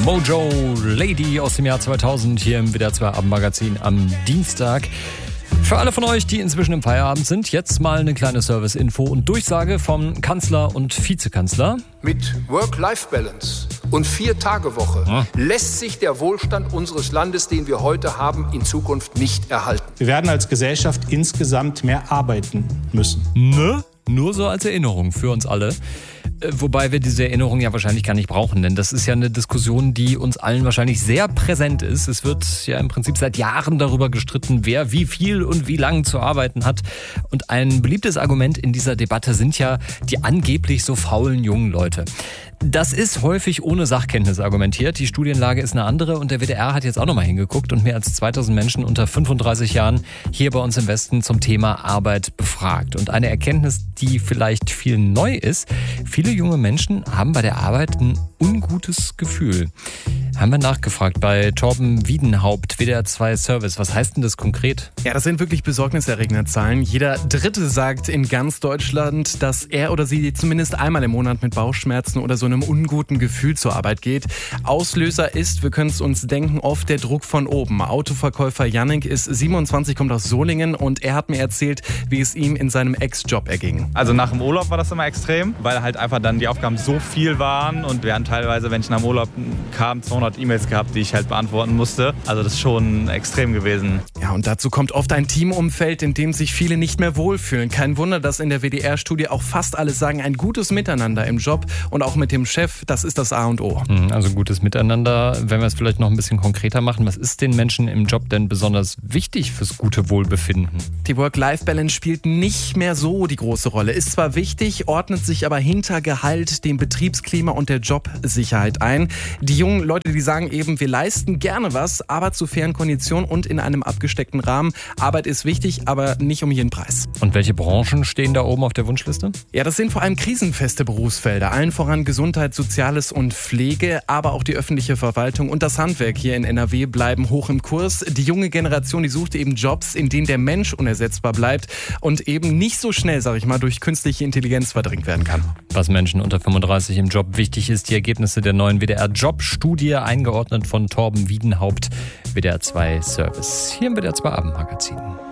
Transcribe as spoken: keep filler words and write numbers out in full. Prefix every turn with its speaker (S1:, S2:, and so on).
S1: Mojo Lady aus dem Jahr zweitausend hier im W D R zwei Abendmagazin am Dienstag. Für alle von euch, die inzwischen im Feierabend sind, jetzt mal eine kleine Service-Info und Durchsage vom Kanzler und Vizekanzler.
S2: Mit Work-Life-Balance und Vier-Tage-Woche
S1: ja.
S2: lässt sich der Wohlstand unseres Landes, den wir heute haben, in Zukunft nicht erhalten.
S3: Wir werden als Gesellschaft insgesamt mehr arbeiten müssen.
S1: Ne? Nur so als Erinnerung für uns alle. Wobei wir diese Erinnerung ja wahrscheinlich gar nicht brauchen, denn das ist ja eine Diskussion, die uns allen wahrscheinlich sehr präsent ist. Es wird ja im Prinzip seit Jahren darüber gestritten, wer wie viel und wie lang zu arbeiten hat. Und ein beliebtes Argument in dieser Debatte sind ja die angeblich so faulen jungen Leute. Das ist häufig ohne Sachkenntnis argumentiert. Die Studienlage ist eine andere und der W D R hat jetzt auch nochmal hingeguckt und mehr als zweitausend Menschen unter fünfunddreißig Jahren hier bei uns im Westen zum Thema Arbeit befragt. Und eine Erkenntnis, die vielleicht viel neu ist: Viele junge Menschen haben bei der Arbeit ein ungutes Gefühl. Haben wir nachgefragt bei Torben Wiedenhaupt, W D R zwei Service. Was heißt denn das konkret?
S4: Ja, das sind wirklich besorgniserregende Zahlen. Jeder Dritte sagt in ganz Deutschland, dass er oder sie zumindest einmal im Monat mit Bauchschmerzen oder so einem unguten Gefühl zur Arbeit geht. Auslöser ist, wir können es uns denken, oft der Druck von oben. Autoverkäufer Jannik ist siebenundzwanzig, kommt aus Solingen und er hat mir erzählt, wie es ihm in seinem Ex-Job erging.
S5: Also nach dem Urlaub war das immer extrem, weil halt einfach dann die Aufgaben so viel waren und wir haben teilweise, wenn ich nach dem Urlaub kam, zweihundert E-Mails gehabt, die ich halt beantworten musste. Also das ist schon extrem gewesen.
S4: Ja, und dazu kommt oft ein Teamumfeld, in dem sich viele nicht mehr wohlfühlen. Kein Wunder, dass in der W D R-Studie auch fast alle sagen, ein gutes Miteinander im Job und auch mit dem Chef, das ist das A und O.
S1: Also gutes Miteinander. Wenn wir es vielleicht noch ein bisschen konkreter machen, was ist den Menschen im Job denn besonders wichtig fürs gute Wohlbefinden?
S4: Die Work-Life-Balance spielt nicht mehr so die große Rolle. Ist zwar wichtig, ordnet sich aber hinter Gehalt, dem Betriebsklima und der Jobsicherheit ein. Die jungen Leute, die sagen eben, wir leisten gerne was, aber zu fairen Konditionen und in einem abgesteckten Rahmen. Arbeit ist wichtig, aber nicht um jeden Preis.
S1: Und welche Branchen stehen da oben auf der Wunschliste?
S4: Ja, das sind vor allem krisenfeste Berufsfelder. Allen voran Gesundheit, Soziales und Pflege, aber auch die öffentliche Verwaltung und das Handwerk hier in N R W bleiben hoch im Kurs. Die junge Generation, die sucht eben Jobs, in denen der Mensch unersetzbar bleibt und eben nicht so schnell, sag ich mal, durch künstliche Intelligenz verdrängt werden kann.
S1: Was Menschen unter fünfunddreißig im Job wichtig ist, die Ergebnisse der neuen W D R-Jobstudie, eingeordnet von Torben Wiedenhaupt, W D R zwei Service. Hier im W D R zwei Abendmagazin.